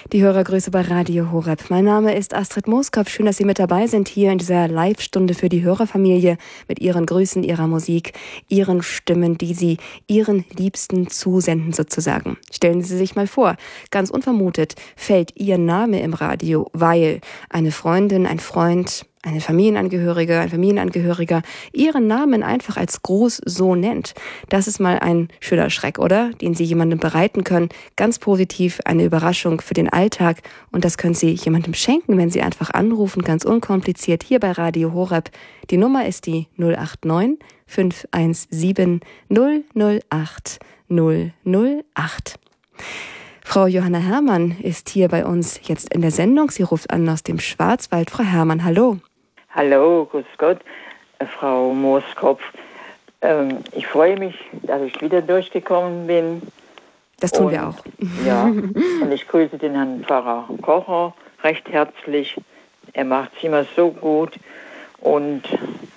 Die Hörergrüße bei Radio Horeb. Mein Name ist Astrid Mooskopf. Schön, dass Sie mit dabei sind hier in dieser Live-Stunde für die Hörerfamilie mit Ihren Grüßen, Ihrer Musik, Ihren Stimmen, die Sie Ihren Liebsten zusenden sozusagen. Stellen Sie sich mal vor, ganz unvermutet fällt Ihr Name im Radio, weil eine Freundin, ein Freund, ein Familienangehöriger Ihren Namen einfach als Gruß so nennt. Das ist mal ein schöner Schreck, oder? Den Sie jemandem bereiten können. Ganz positiv, eine Überraschung für den Alltag. Und das können Sie jemandem schenken, wenn Sie einfach anrufen, ganz unkompliziert, hier bei Radio Horeb. Die Nummer ist die 089 517 008 008. Frau Johanna Herrmann ist hier bei uns jetzt in der Sendung. Sie ruft an aus dem Schwarzwald. Frau Herrmann, hallo. Hallo, grüß Gott, Frau Mooskopf. Ich freue mich, dass ich wieder durchgekommen bin. Das tun wir auch. Ja, und ich grüße den Herrn Pfarrer Kocher recht herzlich. Er macht es immer so gut und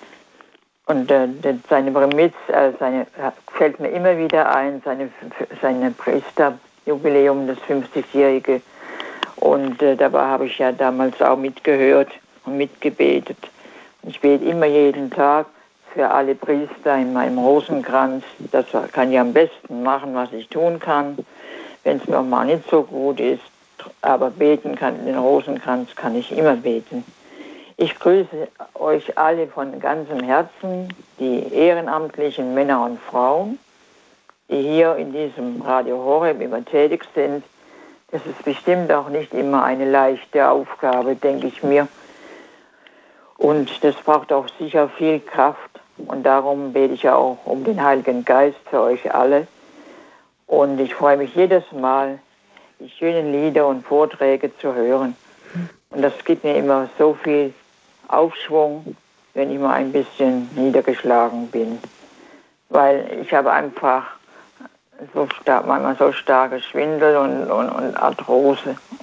seine Bremitz, fällt mir immer wieder ein, seine Priesterjubiläum, das 50-jährige. Und dabei habe ich ja damals auch mitgehört und mitgebetet. Ich bete immer jeden Tag für alle Priester in meinem Rosenkranz. Das kann ich am besten machen, was ich tun kann, wenn es mir mal nicht so gut ist. Aber beten kann, den Rosenkranz kann ich immer beten. Ich grüße euch alle von ganzem Herzen, die ehrenamtlichen Männer und Frauen, die hier in diesem Radio Horeb immer tätig sind. Das ist bestimmt auch nicht immer eine leichte Aufgabe, denke ich mir. Und das braucht auch sicher viel Kraft. Und darum bete ich auch um den Heiligen Geist für euch alle. Und ich freue mich jedes Mal, die schönen Lieder und Vorträge zu hören. Und das gibt mir immer so viel Aufschwung, wenn ich mal ein bisschen niedergeschlagen bin. Weil ich habe einfach manchmal so starke Schwindel und Arthrose.